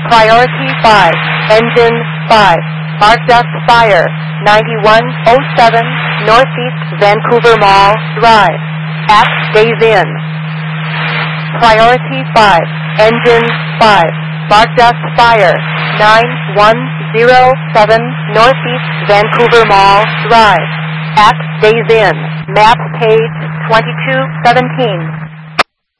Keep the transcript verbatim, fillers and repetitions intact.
Priority five, Engine five, marked as fire, ninety-one oh seven Northeast Vancouver Mall Drive, at Days Inn. Priority five, Engine five, marked as fire, nine one oh seven Northeast Vancouver Mall Drive, at Days Inn. Map page twenty-two seventeen.